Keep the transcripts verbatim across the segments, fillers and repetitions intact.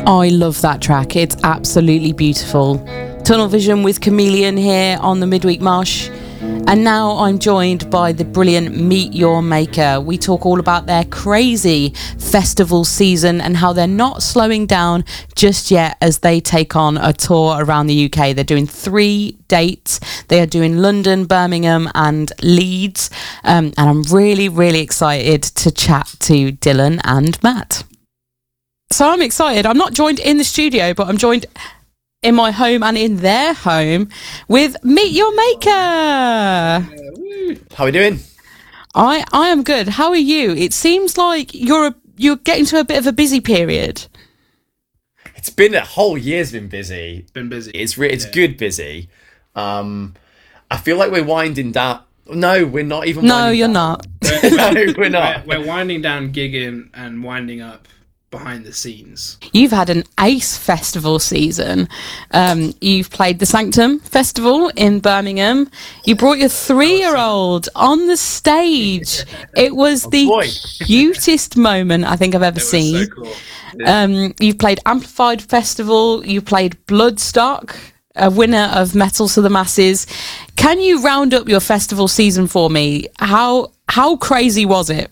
I love that track. It's absolutely beautiful. Tunnel Vision with Chameleon here on the Midweek Mosh. And now I'm joined by the brilliant Meet Your Maker. We talk all about their crazy festival season and how they're not slowing down just yet as they take on a tour around the U K. They're doing three dates. They are doing London, Birmingham and Leeds. Um, and I'm really, really excited to chat to Dylan and Matt. So I'm excited. I'm not joined in the studio, but I'm joined in my home and in their home with Meet Your Maker. How are we doing? I I am good. How are you? It seems like you're a, you're getting to a bit of a busy period. It's been a whole year's been busy. Been busy. It's re- it's yeah. good busy. Um, I feel like we're winding down. No, we're not even. No, you're down. not. No, we're not. We're, we're winding down gigging and winding up behind the scenes. You've had an ace festival season. Um, you've played the Sanctum Festival in Birmingham. You brought your three-year-old on the stage. It was Oh, the boy. cutest moment I think I've ever It was seen. so cool. Yeah. Um, you've played Amplified Festival. You played Bloodstock, a winner of Metal to the Masses. Can you round up your festival season for me? How how crazy was it?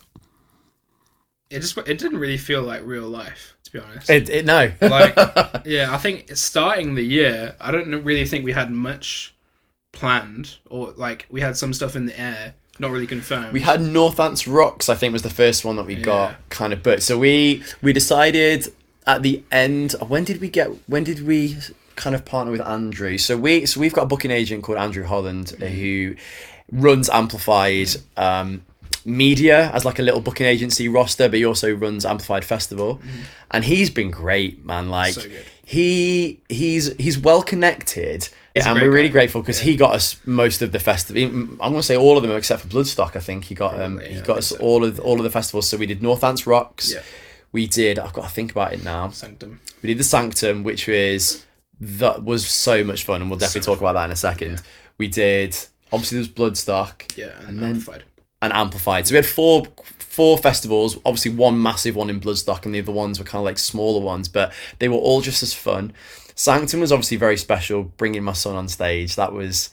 It just it didn't really feel like real life, to be honest. It, it, no. Like, yeah, I think starting the year, I don't really think we had much planned, or like we had some stuff in the air, not really confirmed. We had Northants Rocks, I think was the first one that we got Yeah. kind of booked. So we we decided at the end. When did we get? When did we kind of partner with Andrew? So we so we've got a booking agent called Andrew Holland mm-hmm. who runs Amplified um, Media as like a little booking agency roster, but he also runs Amplified Festival, mm-hmm. and he's been great, man. Like So good. he he's he's well connected. He's a and great we're really guy. grateful because Yeah. he got us most of the festival. I'm going to say all of them except for Bloodstock. I think he got um Probably, he yeah, I got think us so. all of all of the festivals. So we did Northants Rocks. Yeah. We did. I've got to think about it now. Sanctum. We did the Sanctum, which was that was so much fun, and we'll definitely So talk about that in a second. Yeah. We did obviously there was Bloodstock Yeah, and, And then- Amplified. and Amplified. So we had four four festivals. Obviously one massive one in Bloodstock, and the other ones were kind of like smaller ones, but they were all just as fun. Sanctum was obviously very special, bringing my son on stage. That was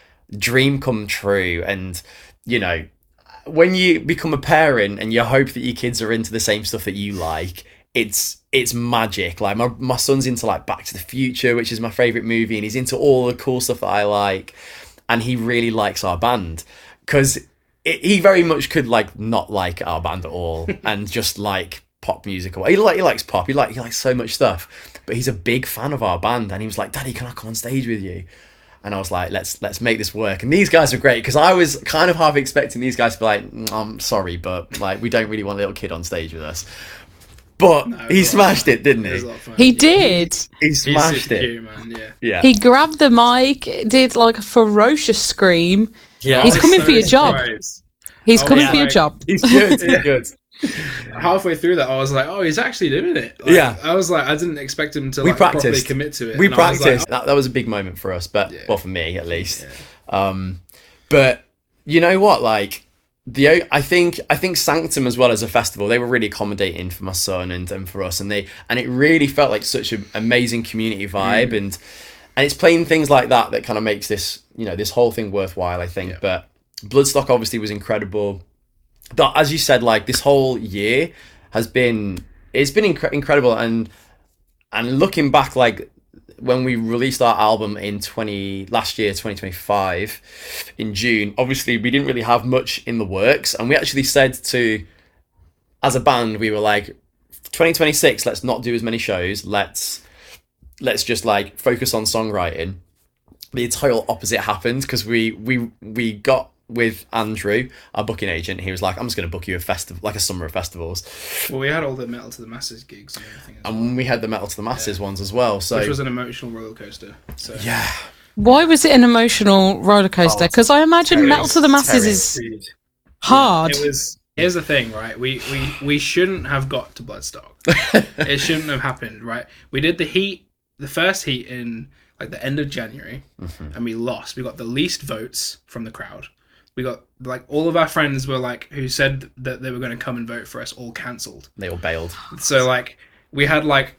dream come true. And you know, when you become a parent and you hope that your kids are into the same stuff that you like, it's it's magic. Like my, my son's into like Back to the Future, which is my favorite movie, and he's into all the cool stuff that I like, and he really likes our band because he very much could like not like our band at all and just like pop music. Or he like he likes pop. He like he likes so much stuff, but he's a big fan of our band, and he was like, "Daddy, can I come on stage with you?" And I was like, let's let's make this work. And these guys are great because I was kind of half expecting these guys to be like, "Mm, I'm sorry, but like we don't really want a little kid on stage with us. But No, it he was a lot of smashed fun. it, didn't It was he? a lot of fun. He Yeah. did. He He's smashed super it. cute, man. Yeah. Yeah. He grabbed the mic, did like a ferocious scream. Yeah. He's I was coming so for your job. surprised. He's Oh, coming yeah. for your Like- job. He's good. He's good. Halfway through that, I was like, "Oh, he's actually doing it." Like, Yeah. I was like, I didn't expect him to We like properly practiced. commit to it. We And I was practiced. like, that, that was a big moment for us, but Yeah. well, for me at least. Yeah. Um, but you know what? Like the o- I think I think Sanctum as well as a festival, they were really accommodating for my son and, and for us, and they and it really felt like such an amazing community vibe, Mm. and and it's playing things like that that kind of makes this you know this whole thing worthwhile. I think, Yeah. but Bloodstock obviously was incredible. But as you said, like this whole year has been it's been incre- incredible, and and looking back, like when we released our album in twenty last year, twenty twenty-five, in June, obviously we didn't really have much in the works, and we actually said to, as a band, we were like, twenty twenty-six, let's not do as many shows. Let's let's just like focus on songwriting. The total opposite happened because we we we got with Andrew, our booking agent. He was like, I'm just going to book you a festival, like a summer of festivals. Well, we had all the Metal to the Masses gigs and everything, as well, And we had the Metal to the Masses ones as well. So which was an emotional roller coaster. So yeah, Why was it an emotional roller coaster? Oh, Because I imagine terror. Metal to the Masses Terror. is hard. It was. Here's the thing, right? We we we shouldn't have got to Bloodstock. It shouldn't have happened, right? We did the heat, the first heat in like the end of January, Mm-hmm. and we lost. We got the least votes from the crowd. We got like all of our friends were like who said that they were going to come and vote for us all cancelled. they all bailed. So like we had like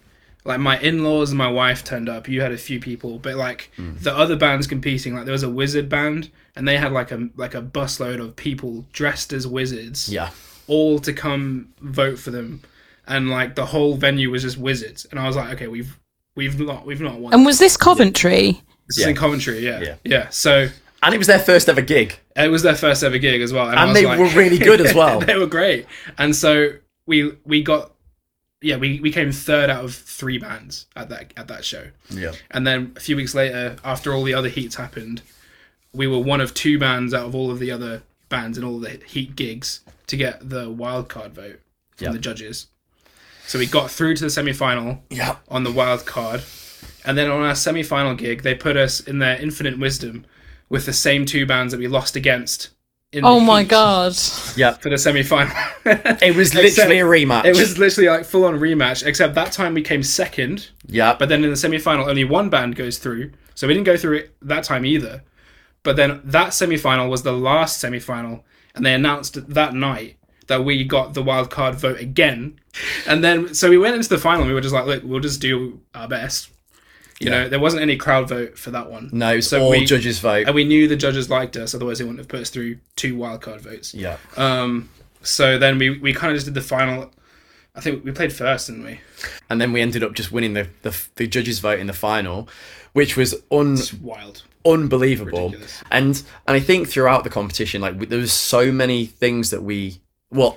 like my in-laws and my wife turned up. You had a few people, but like Mm. the other bands competing, like there was a wizard band, and they had like a like a busload of people dressed as wizards, Yeah. all to come vote for them, and like the whole venue was just wizards. And I was like, okay, we've we've not we've not won. And was this Coventry? This Yeah. is in Coventry, yeah, Yeah. yeah. So And it was their first ever gig. it was their first ever gig as well, and, I And was they like- were really good as well. They were great, and so we we got yeah we, we came third out of three bands at that at that show. Yeah. And then a few weeks later, after all the other heats happened, we were one of two bands out of all of the other bands in all the heat gigs to get the wild card vote from Yeah. the judges. So we got through to the semi-final Yeah. on the wild card, and then on our semi-final gig, they put us in their infinite wisdom with the same two bands that we lost against. In Oh the my heat god. Yeah. For the semi-final. It was Except- literally a rematch. It was literally like full-on rematch, except that time we came second. Yeah. But then in the semi-final, only one band goes through, so we didn't go through it that time either. But then that semi-final was the last semi-final, and they announced that night that we got the wild card vote again. And then, so we went into the final, and we were just like, look, we'll just do our best. You Yeah. know, there wasn't any crowd vote for that one. No, it was So all we- judges vote. And we knew the judges liked us, otherwise they wouldn't have put us through two wildcard votes. Yeah. Um, so then we, we kind of just did the final. I think we played first, didn't we? And then we ended up just winning the, the, the judges vote in the final, which was un, It's wild. unbelievable. Ridiculous. And and I think throughout the competition, like we, there was so many things that we, well,